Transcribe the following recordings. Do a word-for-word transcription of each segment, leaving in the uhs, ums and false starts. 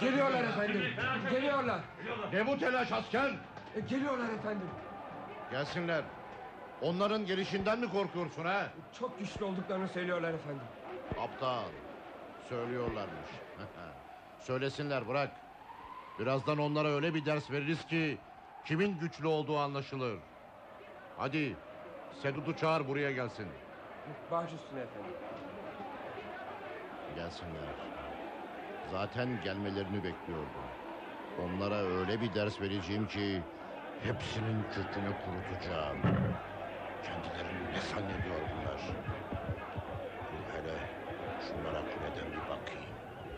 Geliyorlar efendim. Geliyorlar. Ne bu telaş asker? E, geliyorlar efendim. Gelsinler. Onların gelişinden mi korkuyorsun ha? Çok güçlü olduklarını söylüyorlar efendim. Aptal. Söylüyorlarmış. Söylesinler, bırak. Birazdan onlara öyle bir ders veririz ki kimin güçlü olduğu anlaşılır. Hadi Sedut'u çağır, buraya gelsin. Baş üstüne efendim. Gelsinler. Zaten gelmelerini bekliyordum. Onlara öyle bir ders vereceğim ki hepsinin kökünü kurutacağım. Kendilerini ne zannediyor bunlar? Dur hele şunlara kuleden bir bakayım.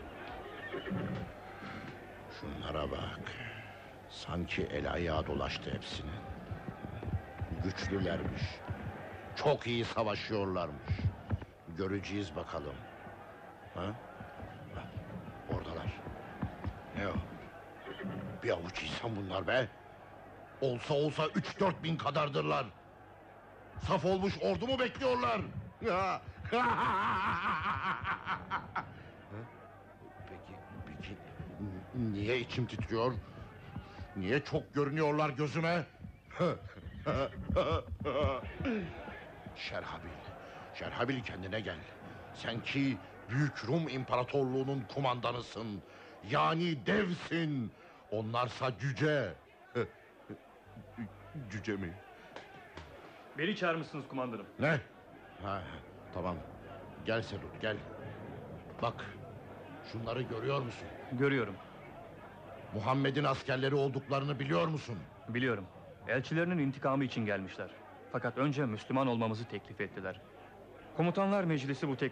Şunlara bak. Sanki el ayağı dolaştı hepsinin. Güçlülermiş. Çok iyi savaşıyorlarmış. Göreceğiz bakalım. Ha? Oradalar. Ne o? Bir avuç insan bunlar be. Olsa olsa üç dört bin kadardırlar. Saf olmuş ordu mu bekliyorlar? Peki, peki niye içim titriyor? Niye çok görünüyorlar gözüme? Şerhabil, Şerhabil kendine gel. Sen ki Büyük Rum İmparatorluğu'nun kumandanısın. Yani devsin. Onlarsa cüce. Cüce mi? Beni çağırmışsınız kumandanım. Ne? Ha, tamam. Gel Sedut, gel. Bak, şunları görüyor musun? Görüyorum. Muhammed'in askerleri olduklarını biliyor musun? Biliyorum. Elçilerinin intikamı için gelmişler. Fakat önce Müslüman olmamızı teklif ettiler. Komutanlar Meclisi bu teklif